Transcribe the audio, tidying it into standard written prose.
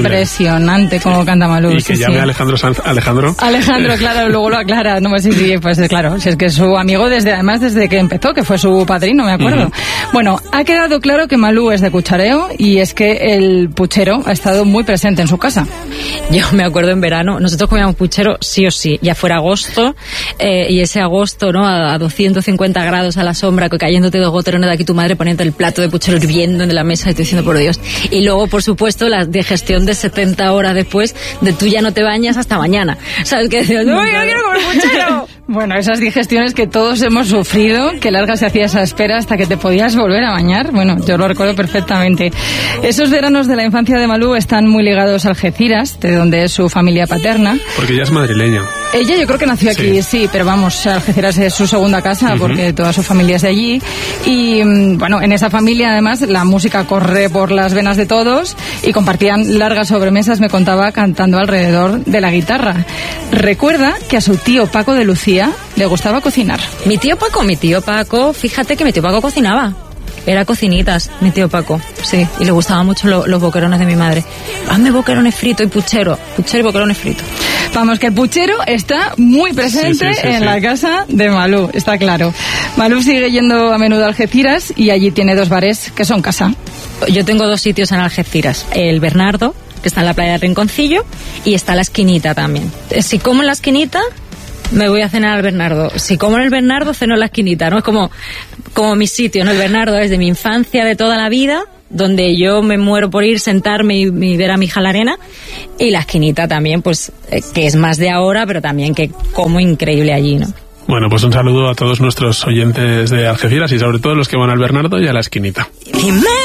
impresionante cómo canta Malú. Y que llame a Alejandro Sanz. Alejandro, claro, luego lo aclara. No, sí, pues claro, si es que es su amigo desde que empezó, que fue su padrino, me acuerdo. Bueno, ha quedado claro que Malú es de Cuchareo y es que el puchero ha estado muy presente en su casa. Yo me acuerdo en verano, nosotros comíamos puchero sí o sí, ya fuera agosto, y ese agosto, ¿no? A 250 grados a la sombra, cayéndote 2 goterones de aquí, tu madre poniendo el plato de puchero hirviendo en la mesa y tú diciendo, por Dios. Y luego, por supuesto, la digestión de 70 horas después de tú ya no te bañas hasta mañana. ¿Sabes qué? Dices, ¡no, yo quiero comer puchero! Bueno, esas digestiones que todos hemos sufrido, que larga se hacía esa espera hasta que te podías volver a bañar. Bueno, yo lo recuerdo perfectamente. Esos veranos de la infancia de Malú están muy ligados a Algeciras, de donde es su familia paterna. Porque ella es madrileña. Ella yo creo que nació aquí, sí, pero vamos, Algeciras es su segunda casa porque toda su familia es de allí. Y bueno, en esa familia además la música corre por las venas de todos y compartían largas sobremesas, me contaba, cantando alrededor de la guitarra. Recuerda que a su tío Paco de Lucía le gustaba cocinar. Mi tío Paco, fíjate que mi tío Paco cocinaba. Era cocinitas, mi tío Paco, sí, y le gustaban mucho los boquerones de mi madre. Hazme boquerones fritos y puchero y boquerones fritos. Vamos, que el puchero está muy presente en la casa de Malú, está claro. Malú sigue yendo a menudo a Algeciras y allí tiene 2 bares que son casa. Yo tengo 2 sitios en Algeciras, el Bernardo, que está en la playa del Rinconcillo, y está la Esquinita también. Si como en la Esquinita, me voy a cenar al Bernardo. Si como en el Bernardo, ceno en la Esquinita, ¿no? Es como mi sitio, ¿no? El Bernardo es de mi infancia, de toda la vida, donde yo me muero por ir, sentarme y ver a mi hija la arena. Y la Esquinita también, pues, que es más de ahora, pero también que como increíble allí, ¿no? Bueno, pues un saludo a todos nuestros oyentes de Algeciras y sobre todo los que van al Bernardo y a la Esquinita.